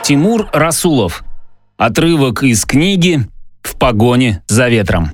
Тимур Расулов. Отрывок из книги «В погоне за ветром».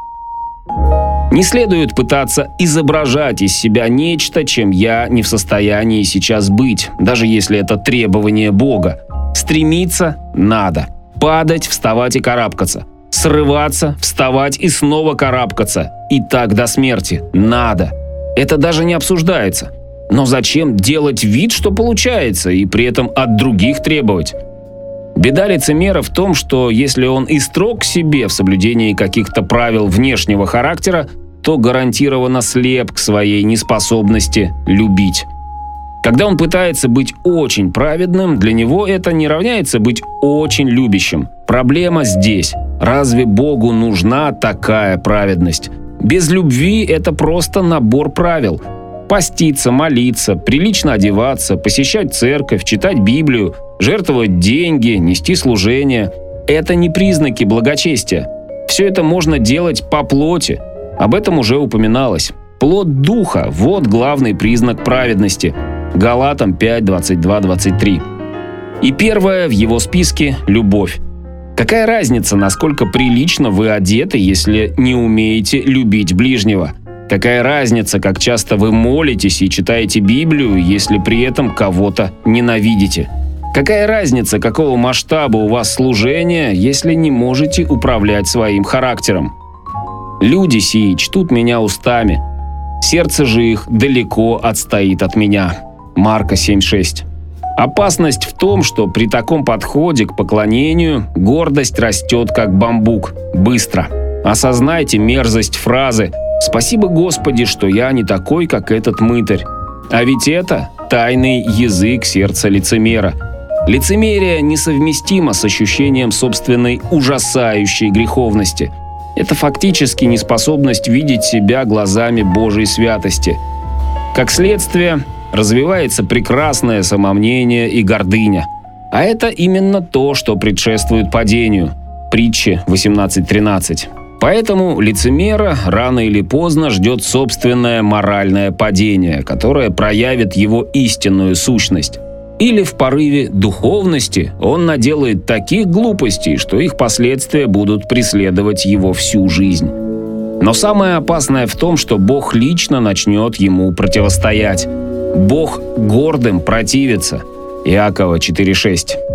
Не следует пытаться изображать из себя нечто, чем я не в состоянии сейчас быть, даже если это требование Бога. Стремиться надо. Падать, вставать и карабкаться. Срываться, вставать и снова карабкаться. И так до смерти. Надо. Это даже не обсуждается. Но зачем делать вид, что получается, и при этом от других требовать? Беда лицемера в том, что если он и строг к себе в соблюдении каких-то правил внешнего характера, то гарантированно слеп к своей неспособности любить. Когда он пытается быть очень праведным, для него это не равняется быть очень любящим. Проблема здесь. Разве Богу нужна такая праведность? Без любви это просто набор правил. Поститься, молиться, прилично одеваться, посещать церковь, читать Библию, жертвовать деньги, нести служение – это не признаки благочестия. Все это можно делать по плоти. Об этом уже упоминалось. Плод Духа – вот главный признак праведности. Галатам 5, 22, 23. И первое в его списке – любовь. Какая разница, насколько прилично вы одеты, если не умеете любить ближнего? Какая разница, как часто вы молитесь и читаете Библию, если при этом кого-то ненавидите? Какая разница, какого масштаба у вас служение, если не можете управлять своим характером? Люди сии чтут меня устами, сердце же их далеко отстоит от меня. Марка 7:6. Опасность в том, что при таком подходе к поклонению гордость растет как бамбук, быстро. Осознайте мерзость фразы «Спасибо, Господи, что я не такой, как этот мытарь». А ведь это тайный язык сердца лицемера. Лицемерие несовместимо с ощущением собственной ужасающей греховности. Это фактически неспособность видеть себя глазами Божьей святости. Как следствие, развивается прекрасное самомнение и гордыня. А это именно то, что предшествует падению. Притчи 18:13. Поэтому лицемера рано или поздно ждет собственное моральное падение, которое проявит его истинную сущность. Или в порыве духовности он наделает таких глупостей, что их последствия будут преследовать его всю жизнь. Но самое опасное в том, что Бог лично начнет ему противостоять. Бог гордым противится. Иакова 4:6.